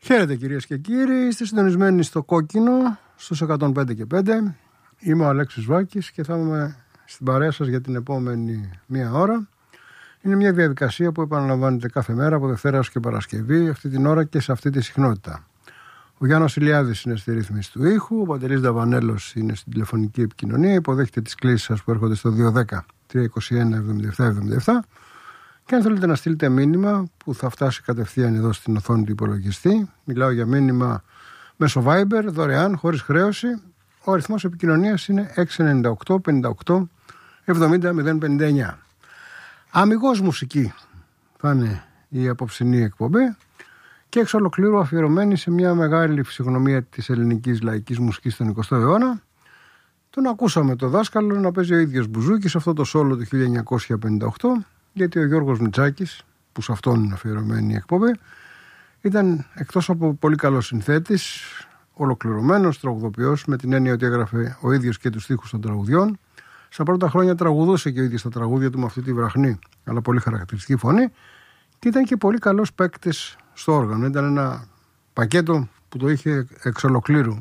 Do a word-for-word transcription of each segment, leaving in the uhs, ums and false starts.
Χαίρετε κυρίες και κύριοι, είστε συντονισμένοι στο Κόκκινο, στους εκατόν πέντε και πέντε. Είμαι ο Αλέξης Βάκης και θα είμαι στην παρέα σας για την επόμενη μία ώρα. Είναι μια διαδικασία που επαναλαμβάνεται κάθε μέρα από Δευτέρα έως και Παρασκευή, αυτή την ώρα και σε αυτή τη συχνότητα. Ο Γιάννος Ηλιάδης είναι στη ρύθμιση του ήχου, ο Παντελής Νταβανέλος είναι στην τηλεφωνική επικοινωνία, υποδέχεται τις κλήσεις σας που έρχονται στο δύο ένα μηδέν τρία δύο ένα εβδομήντα επτά εβδομήντα επτά. Και αν θέλετε να στείλετε μήνυμα που θα φτάσει κατευθείαν εδώ στην οθόνη του υπολογιστή, μιλάω για μήνυμα μέσω Viber, δωρεάν, χωρίς χρέωση. Ο αριθμός επικοινωνίας είναι έξι εννιά οκτώ πενήντα οκτώ εβδομήντα μηδέν πενήντα εννιά. Αμιγώς μουσική θα είναι η απόψινή εκπομπή και εξ ολοκλήρου αφιερωμένη σε μια μεγάλη φυσιογνωμία της ελληνικής λαϊκής μουσικής στον εικοστό αιώνα. Τον ακούσαμε το δάσκαλο να παίζει ο ίδιος μπουζούκι σε αυτό το σόλο του χίλια εννιακόσια πενήντα οκτώ, γιατί ο Γιώργος Μητσάκης, που σε αυτόν είναι αφιερωμένη η εκπομπή, ήταν εκτός από πολύ καλός συνθέτης, ολοκληρωμένος τραγουδοποιός, με την έννοια ότι έγραφε ο ίδιος και τους στίχους των τραγουδιών. Στα πρώτα χρόνια τραγουδούσε και ο ίδιος τα τραγούδια του με αυτή τη βραχνή, αλλά πολύ χαρακτηριστική φωνή, και ήταν και πολύ καλός παίκτης στο όργανο. Ήταν ένα πακέτο που το είχε εξ ολοκλήρου.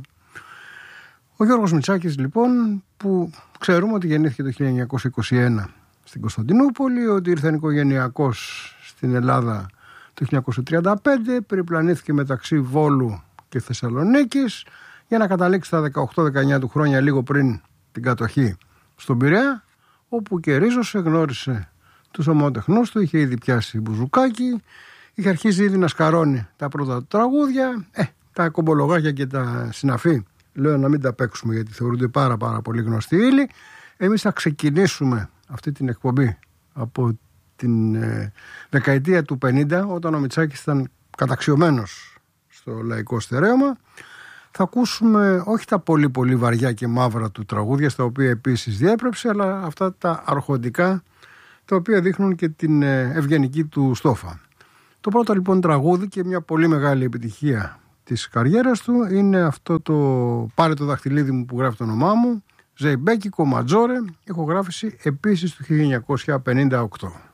Ο Γιώργος Μητσάκης, λοιπόν, που ξέρουμε ότι γεννήθηκε το χίλια εννιακόσια είκοσι ένα στην Κωνσταντινούπολη, ότι ήρθε οικογενειακός στην Ελλάδα το χίλια εννιακόσια τριάντα πέντε, περιπλανήθηκε μεταξύ Βόλου και Θεσσαλονίκης για να καταλήξει στα δεκαοκτώ δεκαεννιά του χρόνια, λίγο πριν την κατοχή, στον Πειραιά, όπου και ρίζωσε, γνώρισε τους ομότεχνούς του, είχε ήδη πιάσει μπουζουκάκι, είχε αρχίσει ήδη να σκαρώνει τα πρώτα του τραγούδια, ε, τα κομπολογάκια και τα συναφή. Λέω να μην τα παίξουμε γιατί θεωρούνται πάρα πάρα πολύ γνωστοί ύλη. Εμείς θα ξεκινήσουμε αυτή την εκπομπή από την ε, δεκαετία του πενήντα, όταν ο Μητσάκης ήταν καταξιωμένος στο λαϊκό στερέωμα. Θα ακούσουμε όχι τα πολύ πολύ βαριά και μαύρα του τραγούδια, στα οποία επίσης διέπρεψε, αλλά αυτά τα αρχοντικά, τα οποία δείχνουν και την ε, ευγενική του στόφα. Το πρώτο λοιπόν τραγούδι και μια πολύ μεγάλη επιτυχία της καριέρας του είναι αυτό το «Πάρε το δαχτυλίδι μου» που γράφει το όνομά μου, Ζεϊμπέκικο Ματζόρε, ηχογράφηση επίσης του χίλια εννιακόσια πενήντα οκτώ.